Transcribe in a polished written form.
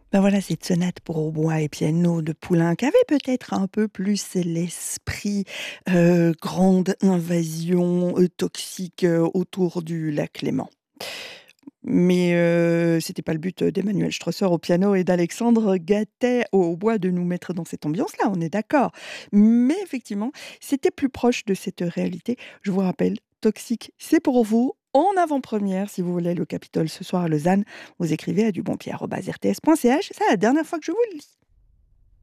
Ben voilà, cette sonate pour hautbois et piano de Poulenc avait peut-être un peu plus l'esprit, grande invasion, toxique, autour du lac Léman. Mais c'était pas le but, d'Emmanuel Strosser au piano et d'Alexandre Gattet au hautbois de nous mettre dans cette ambiance-là, on est d'accord. Mais effectivement, c'était plus proche de cette réalité. Je vous rappelle, Toxique, c'est pour vous en avant-première si vous voulez le Capitole ce soir à Lausanne. Vous écrivez à dubonpied@rts.ch. C'est la dernière fois que je vous le lis.